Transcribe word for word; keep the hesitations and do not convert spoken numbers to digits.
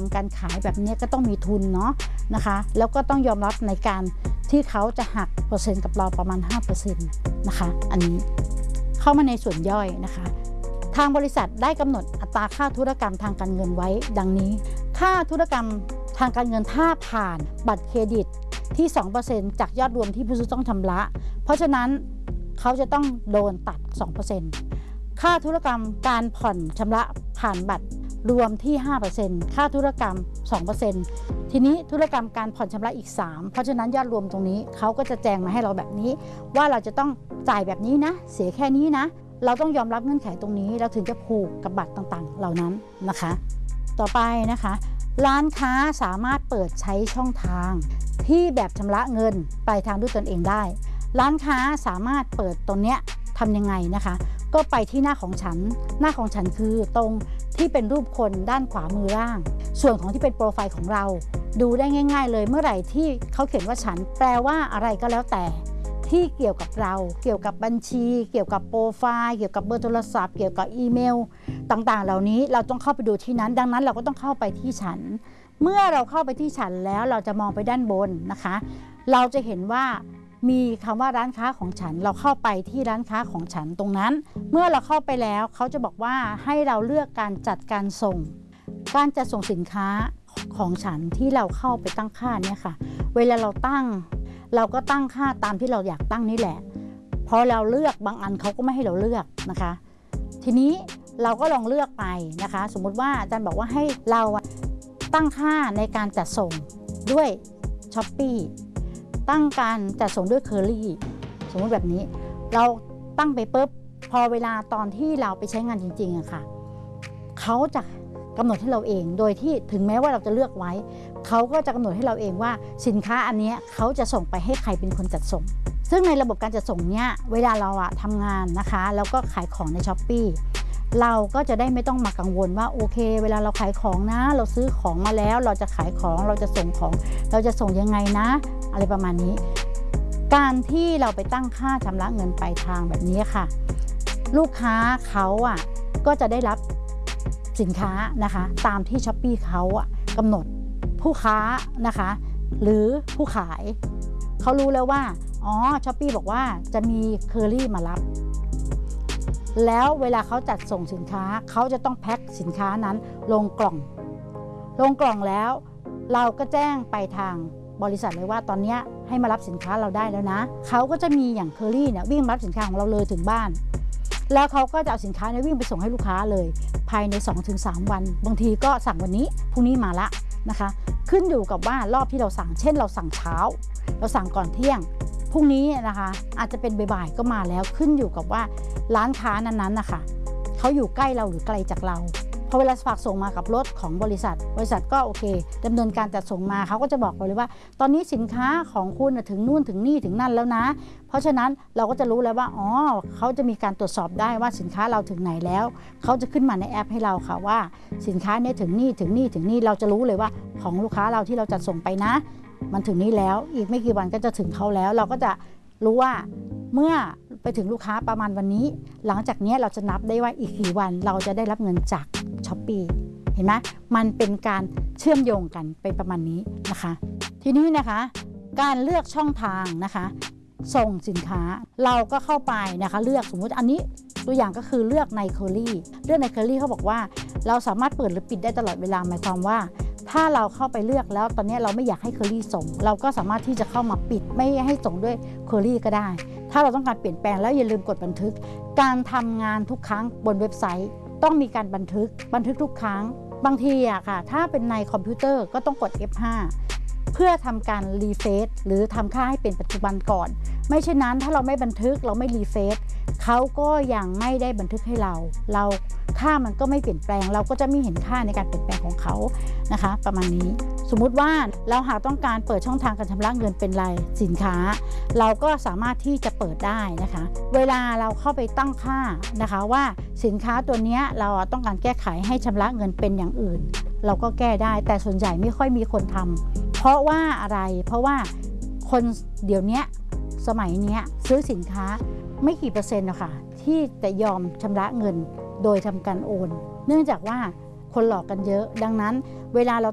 การขายแบบนี้ก็ต้องมีทุนเนาะนะคะแล้วก็ต้องยอมรับในการที่เขาจะหักเปอร์เซ็นต์กับเราประมาณ ห้าเปอร์เซ็นต์ นะคะอันนี้เข้ามาในส่วนย่อยนะคะทางบริษัทได้กำหนดอัตราค่าธุรกรรมทางการเงินไว้ดังนี้ค่าธุรกรรมทางการเงินถ้าผ่านบัตรเครดิตที่ สองเปอร์เซ็นต์ จากยอดรวมที่ผู้ซื้อต้องชำระเพราะฉะนั้นเขาจะต้องโดนตัด สองเปอร์เซ็นต์ ค่าธุรกรรมการผ่อนชำระผ่านบัตรรวมที่ ห้าเปอร์เซ็นต์ ค่าธุรกรรม สองเปอร์เซ็นต์ ทีนี้ธุรกรรมการผ่อนชำระอีก สาม เพราะฉะนั้นยอดรวมตรงนี้เขาก็จะแจ้งมาให้เราแบบนี้ว่าเราจะต้องจ่ายแบบนี้นะเสียแค่นี้นะเราต้องยอมรับเงื่อนไขตรงนี้เราถึงจะผูกกับบัตรต่างๆเหล่านั้นนะคะต่อไปนะคะร้านค้าสามารถเปิดใช้ช่องทางที่แบบชำระเงินปลายทางด้วยตนเองได้ร้านค้าสามารถเปิดตรงเนี้ยทำยังไงนะคะก็ไปที่หน้าของฉันหน้าของฉันคือตรงที่เป็นรูปคนด้านขวามือล่างส่วนของที่เป็นโปรไฟล์ของเราดูได้ง่ายๆเลยเมื่อไหร่ที่เขาเขียนว่าฉันแปลว่าอะไรก็แล้วแต่ที่เกี่ยวกับเราเกี่ยวกับบัญชีเกี่ยวกับโปรไฟล์เกี่ยวกับเบอร์โทรศัพท์เกี่ยวกับอีเมลต่างๆเหล่านี้เราต้องเข้าไปดูที่นั้นดังนั้นเราก็ต้องเข้าไปที่ฉันเมื่อเราเข้าไปที่ฉันแล้วเราจะมองไปด้านบนนะคะเราจะเห็นว่ามีคำว่าร้านค้าของฉันเราเข้าไปที่ร้านค้าของฉันตรงนั้นเมื่อเราเข้าไปแล้วเขาจะบอกว่าให้เราเลือกการจัดการส่งการจัดส่งสินค้าของฉันที่เราเข้าไปตั้งค่าเนี่ยค่ะเวลาเราตั้งเราก็ตั้งค่าตามที่เราอยากตั้งนี่แหละพอเราเลือกบางอันเขาก็ไม่ให้เราเลือกนะคะทีนี้เราก็ลองเลือกไปนะคะสมมุติว่าอาจารย์บอกว่าให้เราตั้งค่าในการจัดส่งด้วย Shopee ตั้งการจัดส่งด้วย Curly สมมติแบบนี้เราตั้งไปปุ๊บพอเวลาตอนที่เราไปใช้งานจริงๆอะค่ะเขาจะกำหนดให้เราเองโดยที่ถึงแม้ว่าเราจะเลือกไว้เขาก็จะกำหนดให้เราเองว่าสินค้าอันนี้เขาจะส่งไปให้ใครเป็นคนจัดส่งซึ่งในระบบการจัดส่งเนี้ยเวลาเราอะทำงานนะคะแล้วก็ขายของใน Shopee เราก็จะได้ไม่ต้องมากังวลว่าโอเคเวลาเราขายของนะเราซื้อของมาแล้วเราจะขายของเราจะส่งของเราจะส่งยังไงนะอะไรประมาณนี้การที่เราไปตั้งค่าชำระเงินปลายทางแบบนี้ค่ะลูกค้าเขาอะก็จะได้รับสินค้านะคะตามที่ Shopee เขาอะกำหนดผู้ค้านะคะหรือผู้ขายเขารู้แล้วว่าอ๋อ Shopee บอกว่าจะมี Curly มารับแล้วเวลาเขาจัดส่งสินค้าเขาจะต้องแพ็คสินค้านั้นลงกล่องลงกล่องแล้วเราก็แจ้งไปทางบริษัทเลยว่าตอนนี้ให้มารับสินค้าเราได้แล้วนะเขาก็จะมีอย่าง Curly เนี่ยวิ่งมารับสินค้าของเราเลยถึงบ้านแล้วเขาก็จะเอาสินค้าเนี่ยวิ่งไปส่งให้ลูกค้าเลยภายใน สองถึงสาม วันบางทีก็สั่งวันนี้พรุ่งนี้มาละนะคะขึ้นอยู่กับว่ารอบที่เราสั่งเช่นเราสั่งเช้าเราสั่งก่อนเที่ยงพรุ่งนี้นะคะอาจจะเป็นบ่ายๆก็มาแล้วขึ้นอยู่กับว่าร้านค้านั้นๆนะคะเขาอยู่ใกล้เราหรือไกลจากเราพอเวลาฝากส่งมากับรถของบริษัทบริษัทก็โอเคดำเนินการจัดส่งมาเขาก็จะบอกเราเลยว่าตอนนี้สินค้าของคุณถึงนู่นถึงนี่ถึงนั่นแล้วนะเพราะฉะนั้นเราก็จะรู้แล้วว่าอ๋อเขาจะมีการตรวจสอบได้ว่าสินค้าเราถึงไหนแล้วเขาจะขึ้นมาในแอปให้เราค่ะว่าสินค้าเนี่ยถึงนี่ถึงนี่ถึงนี่เราจะรู้เลยว่าของลูกค้าเราที่เราจัดส่งไปนะมันถึงนี่แล้วอีกไม่กี่วันก็จะถึงเขาแล้วเราก็จะรู้ว่าเมื่อไปถึงลูกค้าประมาณวันนี้หลังจากนี้เราจะนับได้ว่าอีกกี่วันเราจะได้รับเงินจาก Shopee เห็นไหมมันเป็นการเชื่อมโยงกันเป็นประมาณนี้นะคะทีนี้นะคะการเลือกช่องทางนะคะส่งสินค้าเราก็เข้าไปนะคะเลือกสมมุติอันนี้ตัวอย่างก็คือเลือกใน Curly เลือกใน Curly เขาบอกว่าเราสามารถเปิดหรือปิดได้ตลอดเวลาหมายความว่าถ้าเราเข้าไปเลือกแล้วตอนนี้เราไม่อยากให้ Curly ส่งเราก็สามารถที่จะเข้ามาปิดไม่ให้ส่งด้วย Curly ก็ได้ถ้าเราต้องการเปลี่ยนแปลงแล้วอย่าลืมกดบันทึกการทำงานทุกครั้งบนเว็บไซต์ต้องมีการบันทึกบันทึกทุกครั้งบางทีอะค่ะถ้าเป็นในคอมพิวเตอร์ก็ต้องกด เอฟ ห้า เพื่อทำการรีเฟซหรือทำค่าให้เป็นปัจจุบันก่อนไม่เช่นนั้นถ้าเราไม่บันทึกเราไม่รีเฟซเขาก็ยังไม่ได้บันทึกให้เราเราค่ามันก็ไม่เปลี่ยนแปลงเราก็จะไม่เห็นค่าในการเปลี่ยนแปลงของเขานะคะประมาณนี้สมมุติว่าเราหากต้องการเปิดช่องทางการชำระเงินเป็นรายสินค้าเราก็สามารถที่จะเปิดได้นะคะเวลาเราเข้าไปตั้งค่านะคะว่าสินค้าตัวนี้เราต้องการแก้ไขให้ชำระเงินเป็นอย่างอื่นเราก็แก้ได้แต่ส่วนใหญ่ไม่ค่อยมีคนทำเพราะว่าอะไรเพราะว่าคนเดี๋ยวนี้สมัยนี้ซื้อสินค้าไม่กี่เปอร์เซ็นต์นะคะที่จะยอมชำระเงินโดยทำการโอนเนื่องจากว่าคนหลอกกันเยอะดังนั้นเวลาเรา